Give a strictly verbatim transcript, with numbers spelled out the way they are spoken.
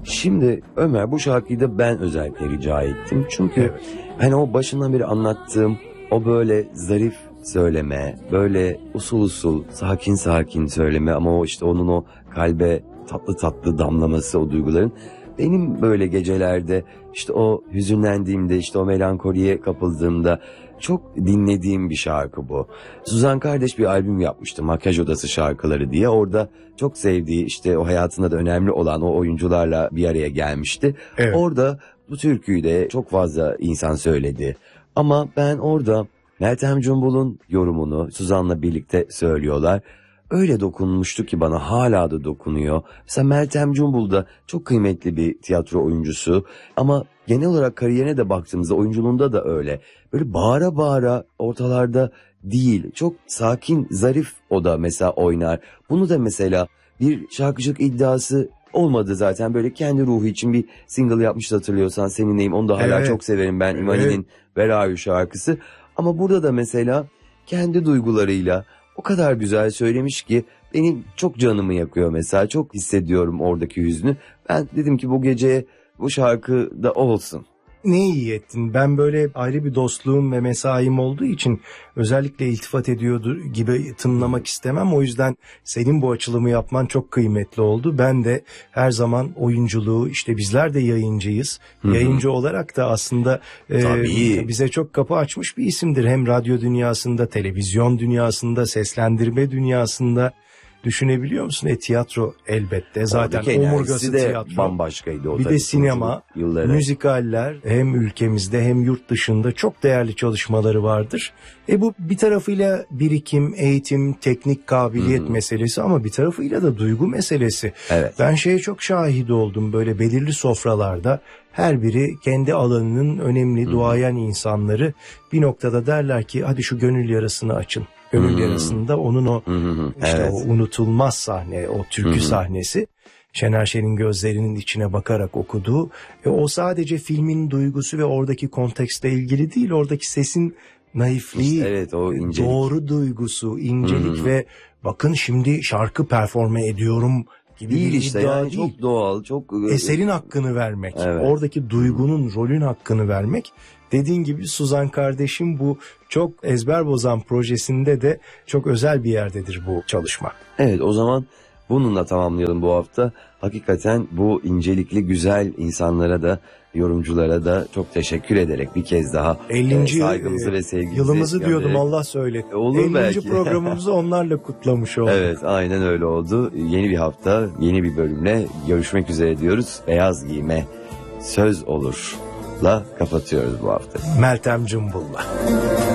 Şimdi Ömer, bu şarkıyı da ben özellikle rica ettim. Çünkü Evet. hani o başından beri anlattığım o böyle zarif söyleme, böyle usul usul, sakin sakin söyleme ama o işte onun o kalbe tatlı tatlı damlaması, o duyguların. Benim böyle gecelerde işte o hüzünlendiğimde, işte o melankoliye kapıldığımda çok dinlediğim bir şarkı bu. Suzan Kardeş bir albüm yapmıştı, Makyaj Odası Şarkıları diye. Orada çok sevdiği, işte o hayatında da önemli olan o oyuncularla bir araya gelmişti. Evet. Orada bu türküyü de çok fazla insan söyledi. Ama ben orada Meltem Cumbul'un yorumunu Suzan'la birlikte söylüyorlar. Öyle dokunmuştu ki bana, hala da dokunuyor. Mesela Meltem Cumbul da çok kıymetli bir tiyatro oyuncusu. Ama genel olarak kariyerine de baktığımızda, oyunculuğunda da öyle. Böyle bağıra bağıra ortalarda değil. Çok sakin, zarif o da mesela oynar. Bunu da mesela bir şarkıcılık iddiası olmadı zaten. Böyle kendi ruhu için bir single yapmıştı, hatırlıyorsan, Seninleyim. Onu da hala Evet. çok severim ben. İmani'nin Evet. Verayu şarkısı. Ama burada da mesela kendi duygularıyla o kadar güzel söylemiş ki benim çok canımı yakıyor mesela. Çok hissediyorum oradaki hüznü. Ben dedim ki bu gece bu şarkı da olsun. Ne iyi ettin. Ben böyle ayrı bir dostluğum ve mesaim olduğu için özellikle iltifat ediyordu gibi tınlamak istemem. O yüzden senin bu açılımı yapman çok kıymetli oldu. Ben de her zaman oyunculuğu, işte bizler de yayıncıyız. Hı hı. Yayıncı olarak da aslında e, Tabii. bize çok kapı açmış bir isimdir. Hem radyo dünyasında, televizyon dünyasında, seslendirme dünyasında. Düşünebiliyor musun? E tiyatro elbette. Zaten Oradaki enerjisi omurgası de tiyatro. bambaşkaydı o Bir tabii, de sinema, sunuculuk yılları. müzikaller hem ülkemizde hem yurt dışında çok değerli çalışmaları vardır. E bu bir tarafıyla birikim, eğitim, teknik kabiliyet Hı-hı. meselesi ama bir tarafıyla da duygu meselesi. Evet. Ben şeye çok şahit oldum, böyle belirli sofralarda her biri kendi alanının önemli Hı-hı. duayen insanları bir noktada derler ki hadi şu gönül yarasını açın. Gönül Hı-hı. yarasında onun o Hı-hı. işte Evet. o unutulmaz sahne, o türkü Hı-hı. sahnesi. Şener Şen'in gözlerinin içine bakarak okuduğu. E, o sadece filmin duygusu ve oradaki kontekstle ilgili değil, oradaki sesin naifliği, İşte evet, o incelik. doğru duygusu, incelik Hı-hı. ve bakın şimdi şarkı performe ediyorum gibi Değil bir işte iddia yani, değil. çok doğal, çok Eserin hakkını vermek, Evet. oradaki duygunun, rolün hakkını vermek. Dediğin gibi Suzan kardeşim bu çok ezber bozan projesinde de çok özel bir yerdedir bu çalışma. Evet, o zaman bununla tamamlayalım bu hafta. Hakikaten bu incelikli güzel insanlara da, yorumculara da çok teşekkür ederek bir kez daha ellinci e, saygımızı ve sevgimizi yılımızı diyordum, göndererek. Allah söyletti. E, olur ellinci belki. programımızı onlarla kutlamış olduk. Evet, aynen öyle oldu. Yeni bir hafta, yeni bir bölümle görüşmek üzere diyoruz. Beyaz giyime söz olurla kapatıyoruz bu hafta. Meltem Cumbul'la.